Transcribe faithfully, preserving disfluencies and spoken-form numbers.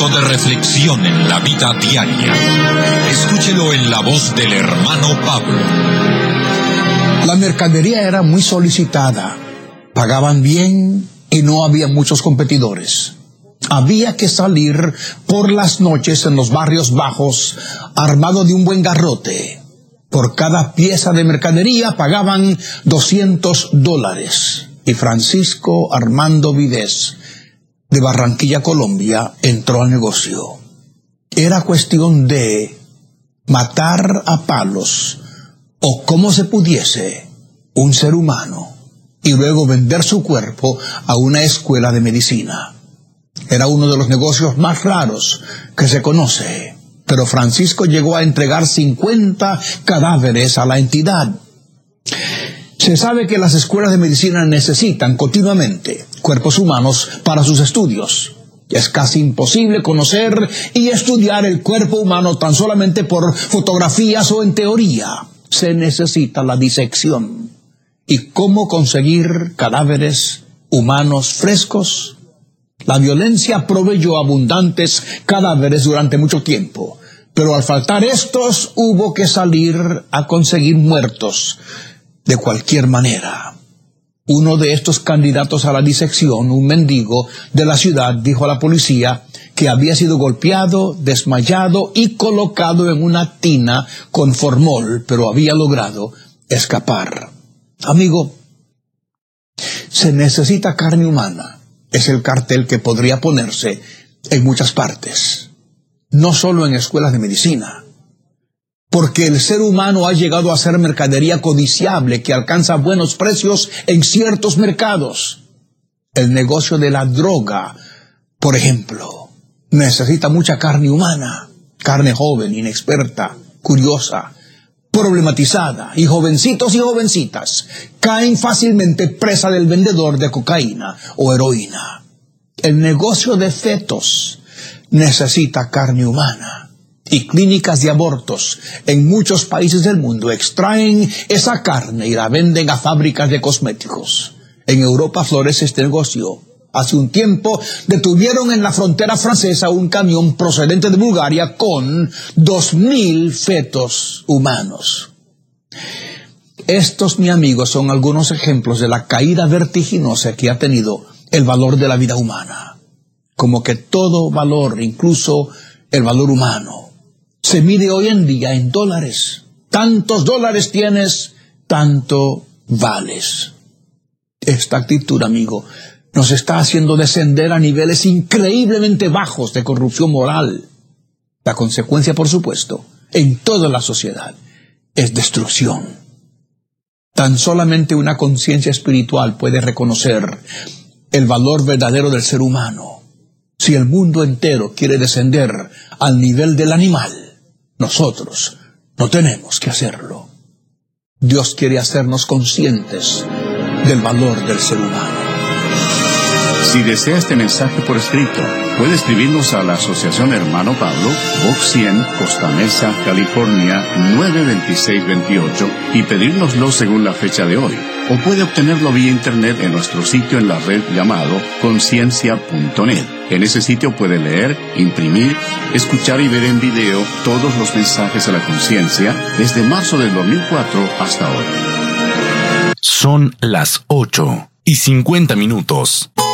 momento de reflexión en la vida diaria. Escúchelo en la voz del hermano Pablo. La mercadería era muy solicitada, pagaban bien y no había muchos competidores. Había que salir por las noches en los barrios bajos armado de un buen garrote. Por cada pieza de mercadería pagaban doscientos dólares. Y Francisco Armando Vidés, de Barranquilla, Colombia, entró al negocio. Era cuestión de matar a palos, o como se pudiese, un ser humano, y luego vender su cuerpo a una escuela de medicina. Era uno de los negocios más raros que se conoce, pero Francisco llegó a entregar cincuenta cadáveres a la entidad. Se sabe que las escuelas de medicina necesitan continuamente cuerpos humanos para sus estudios. Es casi imposible conocer y estudiar el cuerpo humano tan solamente por fotografías o en teoría. Se necesita la disección. ¿Y cómo conseguir cadáveres humanos frescos? La violencia proveyó abundantes cadáveres durante mucho tiempo, pero al faltar estos hubo que salir a conseguir muertos de cualquier manera. Uno de estos candidatos a la disección, un mendigo de la ciudad, dijo a la policía que había sido golpeado, desmayado y colocado en una tina con formol, pero había logrado escapar. Amigo, se necesita carne humana. Es el cartel que podría ponerse en muchas partes, no solo en escuelas de medicina. Porque el ser humano ha llegado a ser mercadería codiciable que alcanza buenos precios en ciertos mercados. El negocio de la droga, por ejemplo, necesita mucha carne humana, carne joven, inexperta, curiosa, problematizada, y jovencitos y jovencitas caen fácilmente presa del vendedor de cocaína o heroína. El negocio de fetos necesita carne humana. Y clínicas de abortos en muchos países del mundo extraen esa carne y la venden a fábricas de cosméticos. En Europa florece este negocio. Hace un tiempo detuvieron en la frontera francesa un camión procedente de Bulgaria con dos mil fetos humanos. Estos, mi amigo, son algunos ejemplos de la caída vertiginosa que ha tenido el valor de la vida humana. Como que todo valor, incluso el valor humano, se mide hoy en día en dólares. Tantos dólares tienes, tanto vales. Esta actitud, amigo, nos está haciendo descender a niveles increíblemente bajos de corrupción moral. La consecuencia, por supuesto, en toda la sociedad, es destrucción. Tan solamente una conciencia espiritual puede reconocer el valor verdadero del ser humano. Si el mundo entero quiere descender al nivel del animal, nosotros no tenemos que hacerlo. Dios quiere hacernos conscientes del valor del ser humano. Si desea este mensaje por escrito, puede escribirnos a la Asociación Hermano Pablo, Box cien, Costa Mesa, California, nueve dos seis dos ocho, y pedírnoslo según la fecha de hoy. O puede obtenerlo vía internet en nuestro sitio en la red llamado conciencia punto net. En ese sitio puede leer, imprimir, escuchar y ver en video todos los mensajes a la conciencia desde marzo del dos mil cuatro hasta ahora. Son las ocho y cincuenta minutos.